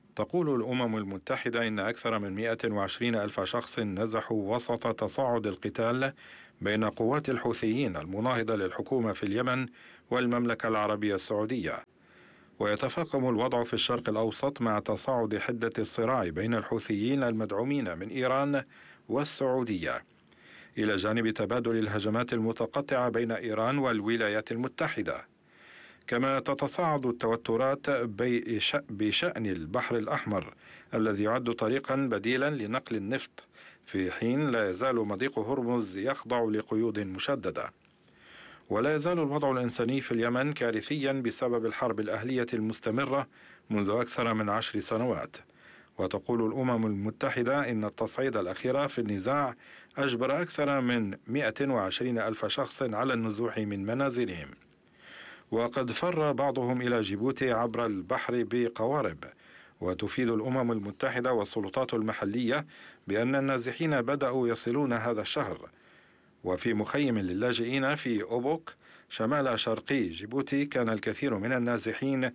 تقول الأمم المتحدة إن أكثر من 120 ألف شخص نزحوا وسط تصاعد القتال بين قوات الحوثيين المناهضة للحكومة في اليمن والمملكة العربية السعودية. ويتفاقم الوضع في الشرق الأوسط مع تصاعد حدة الصراع بين الحوثيين المدعومين من إيران والسعودية، إلى جانب تبادل الهجمات المتقطعة بين إيران والولايات المتحدة. كما تتصاعد التوترات بشأن البحر الأحمر الذي يعد طريقا بديلا لنقل النفط، في حين لا يزال مضيق هرمز يخضع لقيود مشددة. ولا يزال الوضع الإنساني في اليمن كارثيا بسبب الحرب الأهلية المستمرة منذ أكثر من 10 سنوات. وتقول الأمم المتحدة إن التصعيد الأخير في النزاع أجبر أكثر من 120 ألف شخص على النزوح من منازلهم، وقد فر بعضهم إلى جيبوتي عبر البحر بقوارب. وتفيد الأمم المتحدة والسلطات المحلية بأن النازحين بدأوا يصلون هذا الشهر. وفي مخيم للاجئين في أوبوك شمال شرقي جيبوتي كان الكثير من النازحين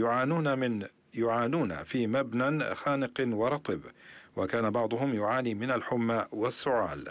يعانون في مبنى خانق ورطب، وكان بعضهم يعاني من الحمى والسعال.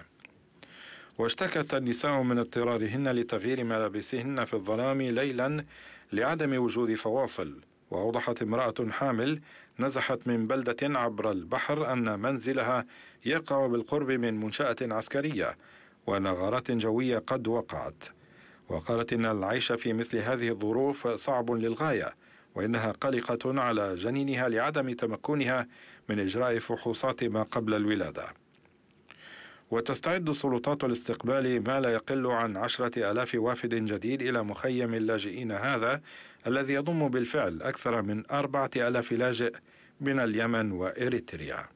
واشتكت النساء من اضطرارهن لتغيير ملابسهن في الظلام ليلا لعدم وجود فواصل. وأوضحت امرأة حامل نزحت من بلدة عبر البحر أن منزلها يقع بالقرب من منشأة عسكرية وأن غارات جوية قد وقعت. وقالت إن العيش في مثل هذه الظروف صعب للغاية، وإنها قلقة على جنينها لعدم تمكنها من إجراء فحوصات ما قبل الولادة. وتستعد السلطات لاستقبال ما لا يقل عن 10,000 وافد جديد إلى مخيم اللاجئين هذا، الذي يضم بالفعل أكثر من 4,000 لاجئ من اليمن وإريتريا.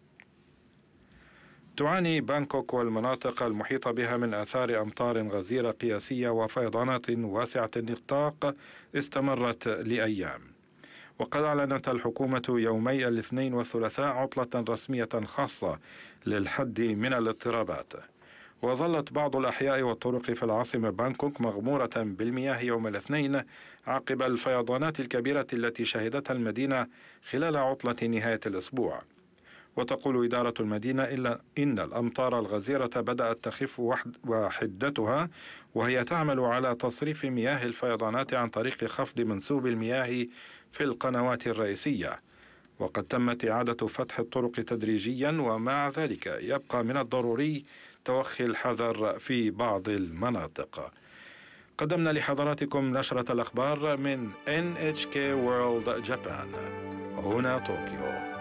تعاني بانكوك والمناطق المحيطة بها من آثار أمطار غزيرة قياسية وفيضانات واسعة النطاق استمرت لأيام. وقد أعلنت الحكومة يومي الاثنين والثلاثاء عطلة رسمية خاصة للحد من الاضطرابات. وظلت بعض الأحياء والطرق في العاصمة بانكوك مغمورة بالمياه يوم الاثنين عقب الفيضانات الكبيرة التي شهدتها المدينة خلال عطلة نهاية الأسبوع. وتقول إدارة المدينة إن الأمطار الغزيرة بدأت تخف وحدتها، وهي تعمل على تصريف مياه الفيضانات عن طريق خفض منسوب المياه في القنوات الرئيسية. وقد تمت إعادة فتح الطرق تدريجيا، ومع ذلك يبقى من الضروري توخي الحذر في بعض المناطق. قدمنا لحضراتكم نشرة الأخبار من NHK World Japan هنا طوكيو.